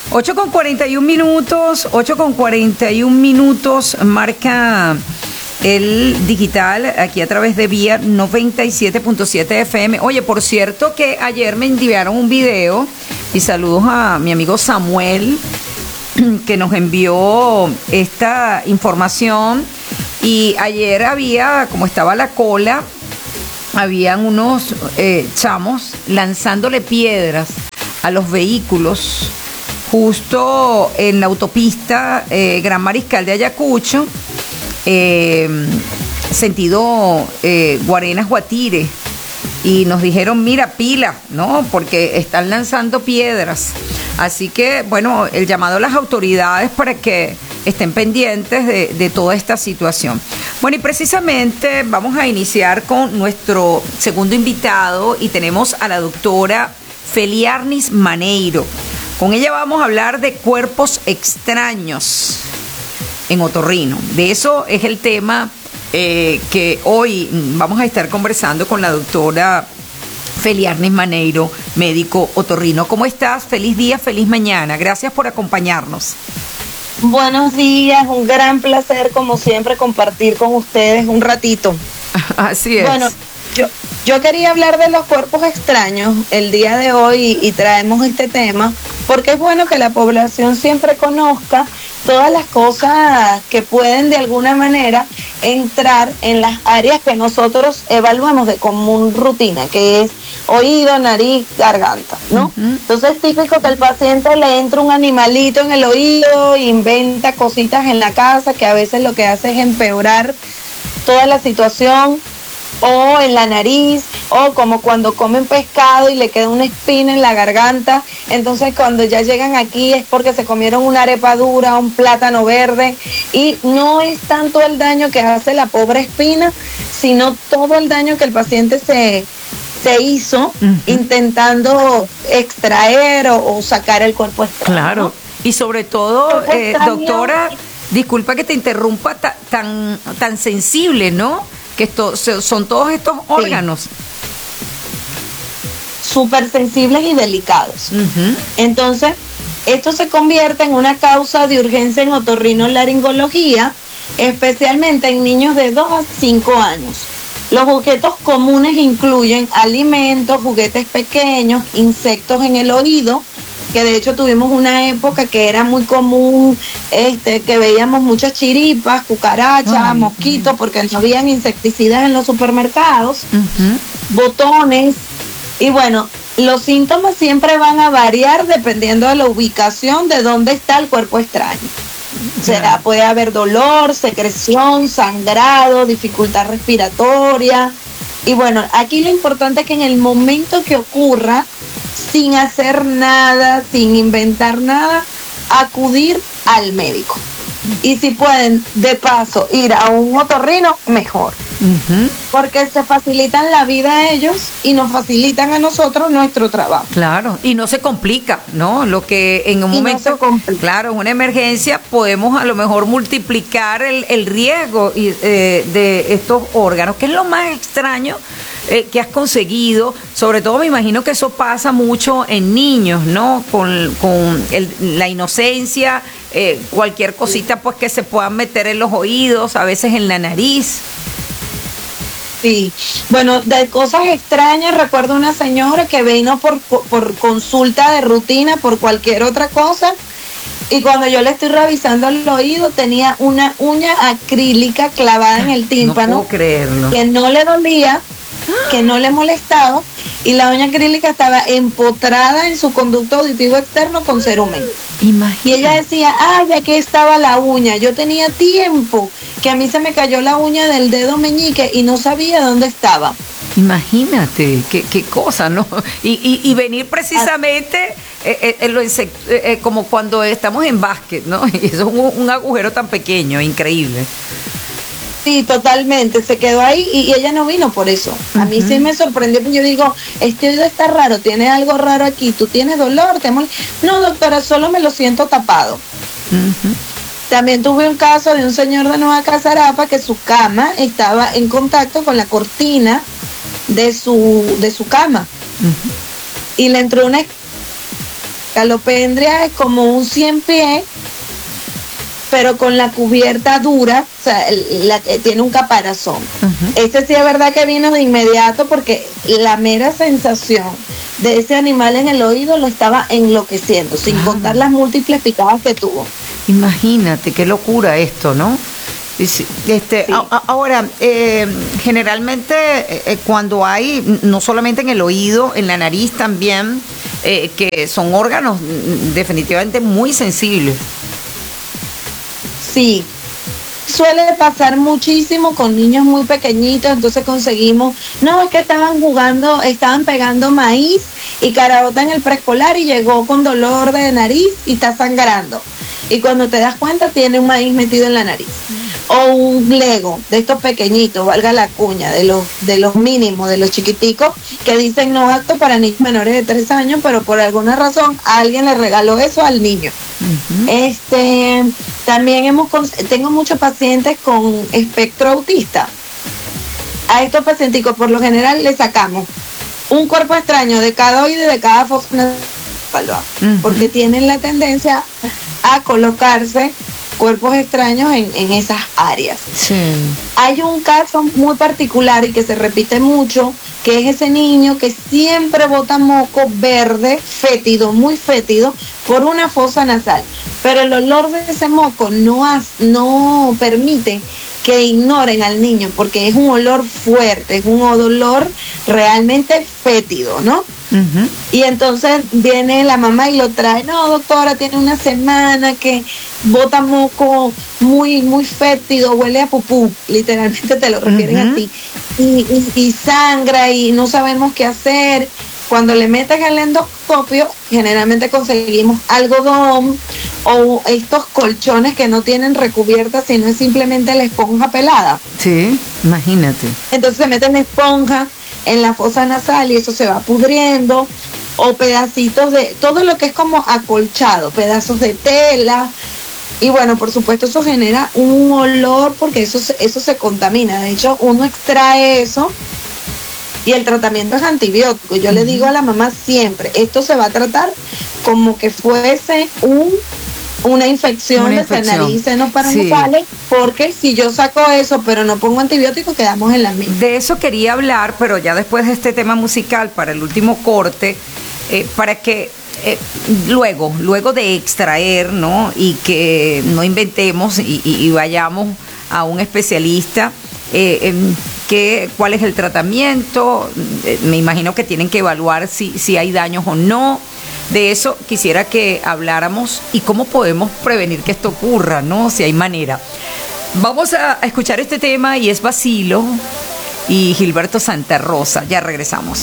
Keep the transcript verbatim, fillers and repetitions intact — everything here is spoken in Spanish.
ocho con cuarenta y un minutos, ocho con cuarenta y un minutos marca el digital aquí a través de Vía noventa y siete punto siete F M. Oye, por cierto que ayer me enviaron un video y saludos a mi amigo Samuel que nos envió esta información. Y ayer había, como estaba la cola, habían unos eh, chamos lanzándole piedras a los vehículos justo en la autopista eh, Gran Mariscal de Ayacucho, eh, sentido eh, Guarenas-Guatire. Y nos dijeron, mira, pila, ¿no? Porque están lanzando piedras. Así que, bueno, el llamado a las autoridades para que estén pendientes de, de toda esta situación. Bueno, y precisamente vamos a iniciar con nuestro segundo invitado y tenemos a la doctora Feliarnis Maneiro. Con ella vamos a hablar de cuerpos extraños en otorrino. De eso es el tema eh, que hoy vamos a estar conversando con la doctora Feliarnis Maneiro, médico otorrino. ¿Cómo estás? Feliz día, feliz mañana. Gracias por acompañarnos. Buenos días, un gran placer como siempre compartir con ustedes un ratito. Así es. Bueno, yo, yo quería hablar de los cuerpos extraños el día de hoy y, y traemos este tema porque es bueno que la población siempre conozca todas las cosas que pueden de alguna manera entrar en las áreas que nosotros evaluamos de común rutina, que es oído, nariz, garganta, ¿no? Uh-huh. Entonces es típico que el paciente le entra un animalito en el oído, inventa cositas en la casa que a veces lo que hace es empeorar toda la situación, o en la nariz, o como cuando comen pescado y le queda una espina en la garganta, entonces cuando ya llegan aquí es porque se comieron una arepa dura, un plátano verde, y no es tanto el daño que hace la pobre espina, sino todo el daño que el paciente se, se hizo uh-huh. intentando extraer o, o sacar el cuerpo extraño. Claro, y sobre todo, eh, doctora, disculpa que te interrumpa, ta, tan, tan sensible, ¿no? Que esto, son todos estos órganos. Sí. Súper sensibles y delicados. Uh-huh. Entonces, esto se convierte en una causa de urgencia en otorrinolaringología, especialmente en niños de dos a cinco años. Los objetos comunes incluyen alimentos, juguetes pequeños, insectos en el oído, que de hecho tuvimos una época que era muy común, este, que veíamos muchas chiripas, cucarachas, Ay, mosquitos, porque no habían insecticidas en los supermercados, uh-huh. botones, y bueno, los síntomas siempre van a variar dependiendo de la ubicación de dónde está el cuerpo extraño. O sea, puede haber dolor, secreción, sangrado, dificultad respiratoria, y bueno, aquí lo importante es que en el momento que ocurra, sin hacer nada, sin inventar nada, acudir al médico. Y si pueden, de paso, ir a un otorrino, mejor. Uh-huh. Porque se facilitan la vida a ellos y nos facilitan a nosotros nuestro trabajo. Claro, y no se complica, ¿no? Lo que en un y momento, no claro, en una emergencia podemos a lo mejor multiplicar el, el riesgo y, eh, de estos órganos, que es lo más extraño eh, que has conseguido. Sobre todo me imagino que eso pasa mucho en niños, ¿no? Con, con el, la inocencia, eh, cualquier cosita pues que se puedan meter en los oídos, a veces en la nariz. Sí, bueno, de cosas extrañas, recuerdo una señora que vino por, por consulta de rutina, por cualquier otra cosa, y cuando yo le estoy revisando el oído tenía una uña acrílica clavada en el tímpano. No puedo creerlo. Que no le dolía, que no le molestaba, y la uña acrílica estaba empotrada en su conducto auditivo externo con cerumen. Imagínate. Y ella decía, ay, aquí estaba la uña, yo tenía tiempo que a mí se me cayó la uña del dedo meñique y no sabía dónde estaba. Imagínate, qué, qué cosa, ¿no? Y, y, y venir precisamente eh, eh, lo insect- eh, como cuando estamos en básquet, ¿no? Y eso es un, un agujero tan pequeño, increíble. Sí, totalmente, se quedó ahí y, y ella no vino por eso. A mí uh-huh. sí me sorprendió, yo digo, este oído está raro, tiene algo raro aquí, ¿tú tienes dolor? ¿Te mol-? No, doctora, solo me lo siento tapado. Uh-huh. También tuve un caso de un señor de Nueva Casarapa que su cama estaba en contacto con la cortina de su de su cama. Uh-huh. Y le entró una Calopendria es como un cien pies, pero con la cubierta dura, o sea, la, tiene un caparazón. Uh-huh. Este sí es verdad que vino de inmediato porque la mera sensación de ese animal en el oído lo estaba enloqueciendo, sin ah. contar las múltiples picadas que tuvo. Imagínate, qué locura esto, ¿no? Este, sí. a, ahora, eh, generalmente eh, cuando hay, no solamente en el oído, en la nariz también, eh, que son órganos definitivamente muy sensibles. Sí, suele pasar muchísimo con niños muy pequeñitos, entonces conseguimos, no, es que estaban jugando, estaban pegando maíz y caraota en el preescolar y llegó con dolor de nariz y está sangrando. Y cuando te das cuenta tiene un maíz metido en la nariz. O un Lego de estos pequeñitos, valga la cuña, de los de los mínimos, de los chiquiticos, que dicen no apto para niños menores de tres años, pero por alguna razón alguien le regaló eso al niño. Uh-huh. Este, también hemos tengo muchos pacientes con espectro autista. A estos pacienticos por lo general le sacamos un cuerpo extraño de cada oído y de cada fosa nasal, uh-huh. porque tienen la tendencia a colocarse cuerpos extraños en, en esas áreas. Sí. Hay un caso muy particular y que se repite mucho, que es ese niño que siempre bota moco verde, fétido, muy fétido, por una fosa nasal. Pero el olor de ese moco no, has, no permite que ignoren al niño, porque es un olor fuerte, es un olor realmente fétido, ¿no? Uh-huh. Y entonces viene la mamá y lo trae, no doctora, tiene una semana que bota moco muy muy fétido, huele a pupú, literalmente te lo refieren uh-huh. a ti, y, y, y sangra y no sabemos qué hacer. Cuando le meten el endoscopio, generalmente conseguimos algodón o estos colchones que no tienen recubierta, sino es simplemente la esponja pelada. Sí, imagínate. Entonces se meten esponja en la fosa nasal y eso se va pudriendo, o pedacitos de, todo lo que es como acolchado, pedazos de tela, y bueno, por supuesto eso genera un olor porque eso, eso se contamina. De hecho, uno extrae eso y el tratamiento es antibiótico. Yo uh-huh. le digo a la mamá siempre, esto se va a tratar como que fuese un una infección, una infección. de nariz, senos paranasales, sí. porque si yo saco eso pero no pongo antibiótico, quedamos en la misma. De eso quería hablar, pero ya después de este tema musical, para el último corte, eh, para que eh, luego, luego de extraer, ¿no? Y que no inventemos y, y, y vayamos a un especialista, eh, eh, que, cuál es el tratamiento, eh, me imagino que tienen que evaluar si, si hay daños o no. De eso quisiera que habláramos y cómo podemos prevenir que esto ocurra, ¿no? Si hay manera. Vamos a escuchar este tema y es Vacilo y Gilberto Santa Rosa. Ya regresamos.